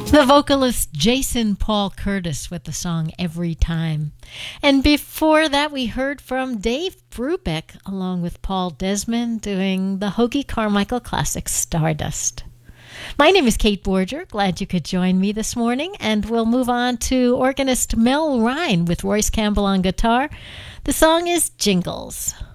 The vocalist Jason Paul Curtis with the song Every Time. And before that, we heard from Dave Brubeck along with Paul Desmond doing the Hoagie Carmichael classic Stardust. My name is Kate Borger. Glad you could join me this morning. And we'll move on to organist Mel Ryan with Royce Campbell on guitar. The song is Jingles.